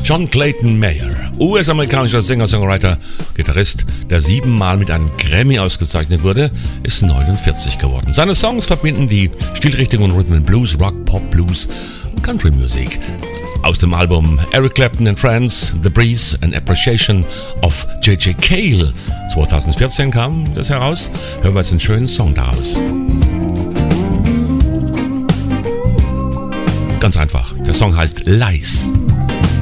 John Clayton Mayer, US-amerikanischer Singer-Songwriter, Gitarrist, der 7-mal mit einem Grammy ausgezeichnet wurde, ist 49 geworden. Seine Songs verbinden die Stilrichtungen Rhythm and Blues, Rock, Pop, Blues und Country-Musik. Aus dem Album Eric Clapton and Friends, The Breeze, An Appreciation of J.J. Cale 2014 kam das heraus. Hören wir jetzt einen schönen Song daraus. Ganz einfach, der Song heißt Lies.